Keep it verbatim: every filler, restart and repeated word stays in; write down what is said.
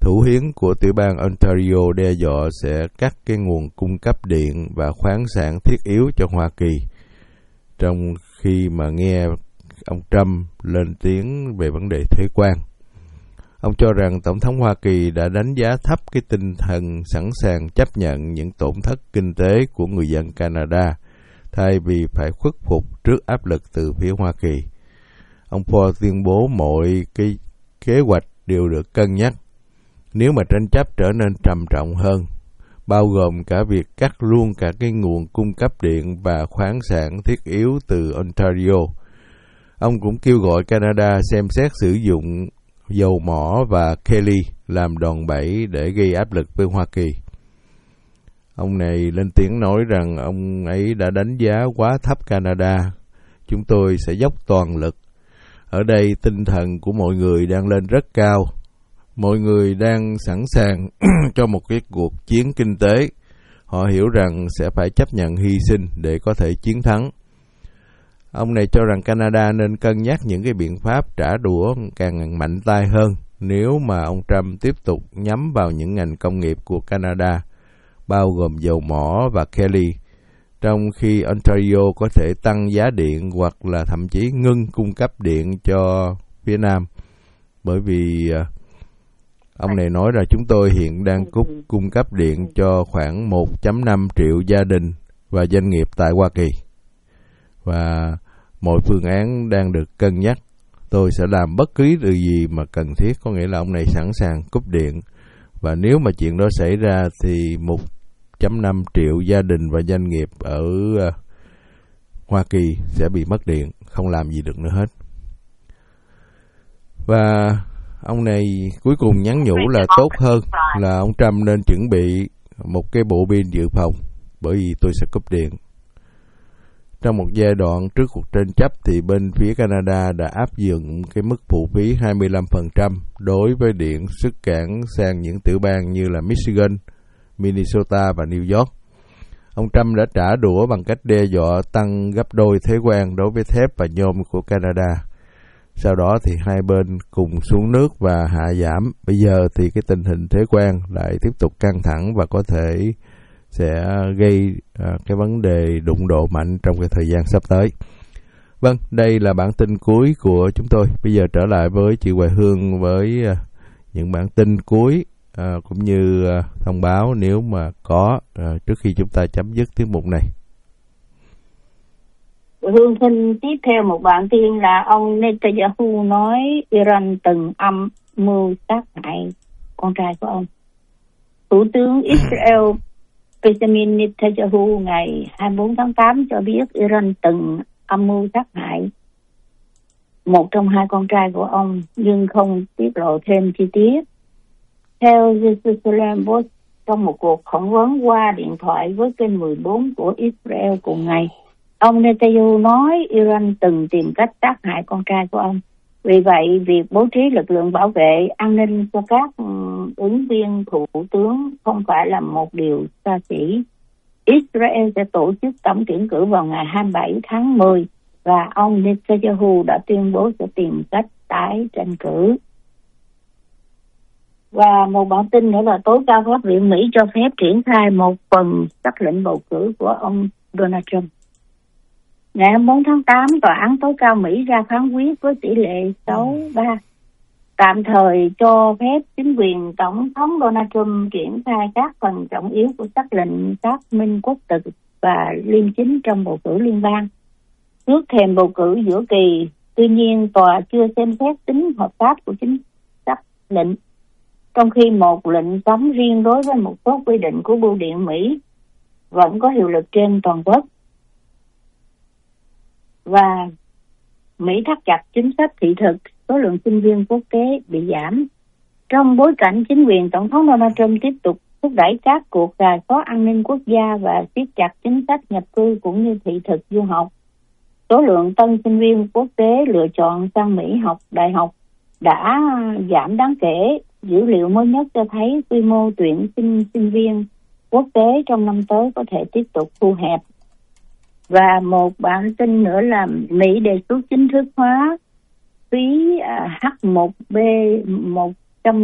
thủ hiến của tiểu bang Ontario đe dọa sẽ cắt cái nguồn cung cấp điện và khoáng sản thiết yếu cho Hoa Kỳ. Trong khi mà nghe ông Trump lên tiếng về vấn đề thuế quan, ông cho rằng Tổng thống Hoa Kỳ đã đánh giá thấp cái tinh thần sẵn sàng chấp nhận những tổn thất kinh tế của người dân Canada, thay vì phải khuất phục trước áp lực từ phía Hoa Kỳ. Ông Paul tuyên bố mọi cái kế hoạch đều được cân nhắc nếu mà tranh chấp trở nên trầm trọng hơn, bao gồm cả việc cắt luôn cả cái nguồn cung cấp điện và khoáng sản thiết yếu từ Ontario. Ông cũng kêu gọi Canada xem xét sử dụng dầu mỏ và Kelly làm đòn bẩy để gây áp lực với Hoa Kỳ. Ông này lên tiếng nói rằng ông ấy đã đánh giá quá thấp Canada. Chúng tôi sẽ dốc toàn lực. Ở đây tinh thần của mọi người đang lên rất cao. Mọi người đang sẵn sàng cho một cái cuộc chiến kinh tế. Họ hiểu rằng sẽ phải chấp nhận hy sinh để có thể chiến thắng. Ông này cho rằng Canada nên cân nhắc những cái biện pháp trả đũa càng mạnh tay hơn nếu mà ông Trump tiếp tục nhắm vào những ngành công nghiệp của Canada, bao gồm dầu mỏ và Kelly, trong khi Ontario có thể tăng giá điện hoặc là thậm chí ngưng cung cấp điện cho phía Nam. Bởi vì ông này nói là chúng tôi hiện đang cúp cung cấp điện cho khoảng một phẩy năm triệu gia đình và doanh nghiệp tại Hoa Kỳ. Và mọi phương án đang được cân nhắc. Tôi sẽ làm bất cứ điều gì mà cần thiết, có nghĩa là ông này sẵn sàng cúp điện. Và nếu mà chuyện đó xảy ra thì một phẩy năm triệu gia đình và doanh nghiệp ở Hoa Kỳ sẽ bị mất điện, không làm gì được nữa hết. Và ông này cuối cùng nhắn nhủ là tốt hơn là ông Trump nên chuẩn bị một cái bộ pin dự phòng, bởi vì tôi sẽ cúp điện. Trong một giai đoạn trước cuộc tranh chấp thì bên phía Canada đã áp dụng cái mức phụ phí hai mươi lăm phần trăm đối với điện xuất cảng sang những tiểu bang như là Michigan, Minnesota và New York. Ông Trump đã trả đũa bằng cách đe dọa tăng gấp đôi thuế quan đối với thép và nhôm của Canada. Sau đó thì hai bên cùng xuống nước và hạ giảm. Bây giờ thì cái tình hình thuế quan lại tiếp tục căng thẳng và có thể sẽ gây uh, cái vấn đề đụng độ mạnh trong cái thời gian sắp tới. Vâng, đây là bản tin cuối của chúng tôi. Bây giờ trở lại với chị Hoài Hương với uh, những bản tin cuối uh, cũng như uh, thông báo nếu mà có uh, trước khi chúng ta chấm dứt tiết mục này. Hương xin tiếp theo một bản tin là ông Netanyahu nói Iran từng âm mưu sát hại con trai của ông. Thủ tướng Israel Benjamin Netanyahu ngày hai mươi bốn tháng tám cho biết Iran từng âm mưu sát hại một trong hai con trai của ông, nhưng không tiết lộ thêm chi tiết. Theo Jerusalem Post, trong một cuộc phỏng vấn qua điện thoại với kênh mười bốn của Israel cùng ngày, ông Netanyahu nói Iran từng tìm cách sát hại con trai của ông. Vì vậy, việc bố trí lực lượng bảo vệ an ninh cho các ứng viên thủ tướng không phải là một điều xa xỉ. Israel sẽ tổ chức tổng tuyển cử vào ngày hai mươi bảy tháng mười và ông Netanyahu đã tuyên bố sẽ tìm cách tái tranh cử. Và một bản tin nữa là tối cao pháp viện Mỹ cho phép triển khai một phần sắc lệnh bầu cử của ông Donald Trump. Ngày hai mươi bốn tháng tám, Tòa án tối cao Mỹ ra phán quyết với tỷ lệ sáu ba, tạm thời cho phép chính quyền Tổng thống Donald Trump triển khai các phần trọng yếu của sắc lệnh xác minh quốc tịch và liêm chính trong bầu cử liên bang trước thềm bầu cử giữa kỳ. Tuy nhiên, tòa chưa xem xét tính hợp pháp của chính sắc lệnh, trong khi một lệnh cấm riêng đối với một số quy định của bưu điện Mỹ vẫn có hiệu lực trên toàn quốc. Và Mỹ thắt chặt chính sách thị thực, số lượng sinh viên quốc tế bị giảm. Trong bối cảnh chính quyền Tổng thống Donald Trump tiếp tục thúc đẩy các cuộc rà soát an ninh quốc gia và siết chặt chính sách nhập cư cũng như thị thực du học, số lượng tân sinh viên quốc tế lựa chọn sang Mỹ học đại học đã giảm đáng kể. Dữ liệu mới nhất cho thấy quy mô tuyển sinh sinh viên quốc tế trong năm tới có thể tiếp tục thu hẹp. Và một bản tin nữa là Mỹ đề xuất chính thức hóa phí H một B một